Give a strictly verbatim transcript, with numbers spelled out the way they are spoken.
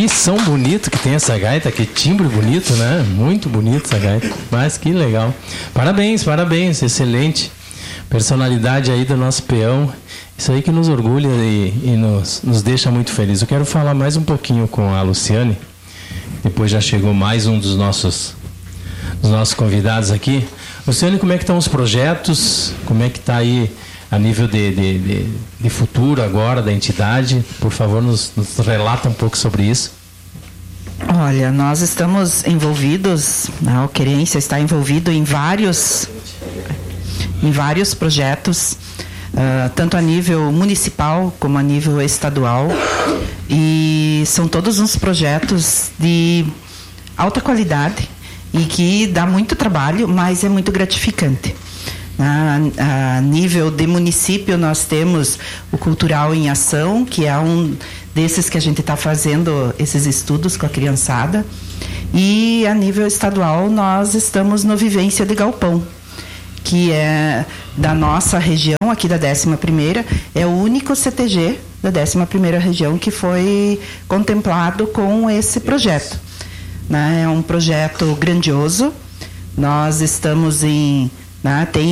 Que som bonito que tem essa gaita, que timbre bonito, né? Muito bonito essa gaita. Mas que legal. Parabéns, parabéns, excelente. Personalidade aí do nosso peão. Isso aí que nos orgulha e, e nos, nos deixa muito felizes. Eu quero falar mais um pouquinho com a Luciane. Depois já chegou mais um dos nossos, dos nossos convidados aqui. Luciane, como é que estão os projetos? Como é que está aí a nível de, de, de, de futuro agora da entidade? Por favor, nos, nos relata um pouco sobre isso. Olha, nós estamos envolvidos, a Querência está envolvido em vários, em vários projetos, uh, tanto a nível municipal como a nível estadual, e são todos uns projetos de alta qualidade e que dá muito trabalho, mas é muito gratificante. A, a nível de município, nós temos o Cultural em Ação, que é um desses que a gente está fazendo esses estudos com a criançada, e a nível estadual nós estamos no Vivência de Galpão, que é da nossa região, aqui da décima primeira, é o único C T G da décima primeira região que foi contemplado com esse projeto, né? É um projeto grandioso. Nós estamos em, né, tem